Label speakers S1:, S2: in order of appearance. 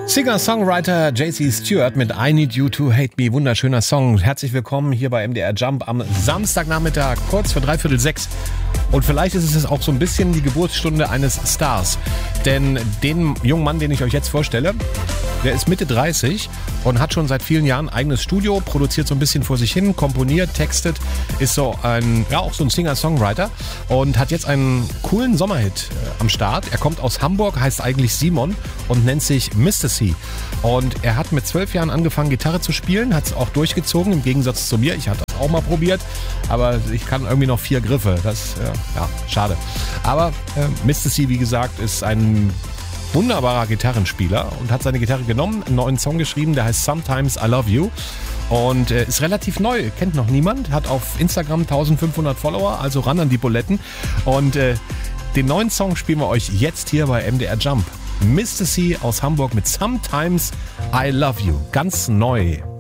S1: Singer-Songwriter JC Stewart mit I Need You to Hate Me. Wunderschöner Song. Herzlich willkommen hier bei MDR Jump am Samstagnachmittag, kurz vor 5:45. Und vielleicht ist es auch so ein bisschen die Geburtsstunde eines Stars. Denn den jungen Mann, den ich euch jetzt vorstelle, der ist Mitte 30 und hat schon seit vielen Jahren ein eigenes Studio, produziert so ein bisschen vor sich hin, komponiert, textet, ist so auch so ein Singer-Songwriter und hat jetzt einen coolen Sommerhit am Start. Er kommt aus Hamburg, heißt eigentlich Simon und nennt sich Mr. C. Und er hat mit 12 Jahren angefangen, Gitarre zu spielen, hat es auch durchgezogen, im Gegensatz zu mir. Ich hatte das auch mal probiert, aber ich kann irgendwie noch 4 Griffe. Das, schade. Aber Mr. C, wie gesagt, ist ein wunderbarer Gitarrenspieler und hat seine Gitarre genommen, einen neuen Song geschrieben, der heißt Sometimes I Love You und ist relativ neu, kennt noch niemand, hat auf Instagram 1500 Follower, also ran an die Buletten und den neuen Song spielen wir euch jetzt hier bei MDR Jump. Mr. C aus Hamburg mit Sometimes I Love You, ganz neu.